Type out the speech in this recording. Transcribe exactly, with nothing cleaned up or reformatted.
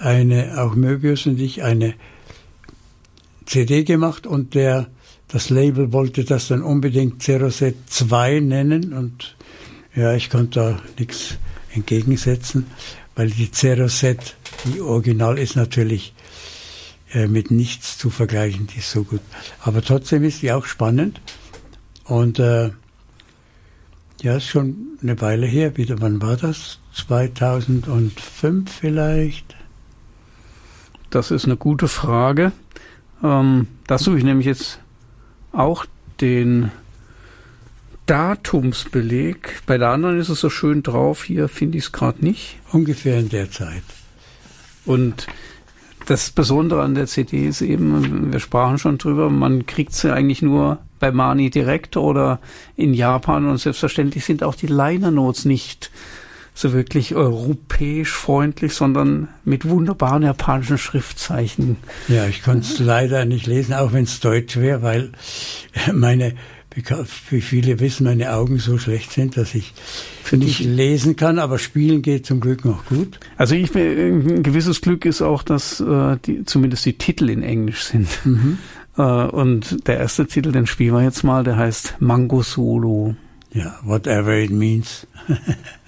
eine, auch Möbius und ich, eine C D gemacht und der, das Label wollte das dann unbedingt Ceroset zwei nennen und ja, ich konnte da nichts entgegensetzen, weil die Ceroset, die Original ist natürlich äh, mit nichts zu vergleichen, die ist so gut. Aber trotzdem ist die auch spannend und äh, ja, ist schon eine Weile her, wieder, wann war das? zweitausendfünf vielleicht? Das ist eine gute Frage. Ähm, da suche ich nämlich jetzt auch den Datumsbeleg. Bei der anderen ist es so schön drauf, hier finde ich es gerade nicht. Ungefähr in der Zeit. Und das Besondere an der C D ist eben, wir sprachen schon drüber, man kriegt sie eigentlich nur bei Mani direkt oder in Japan und selbstverständlich sind auch die Liner Notes nicht so wirklich europäisch freundlich, sondern mit wunderbaren japanischen Schriftzeichen. Ja, ich konnte es leider nicht lesen, auch wenn es Deutsch wäre, weil meine, wie viele wissen, meine Augen so schlecht sind, dass ich Finde nicht ich lesen kann, aber spielen geht zum Glück noch gut. Also ich, ein gewisses Glück ist auch, dass äh, die, zumindest die Titel in Englisch sind. Mhm. Äh, und der erste Titel, den spielen wir jetzt mal, der heißt Mango Solo. Ja, whatever it means.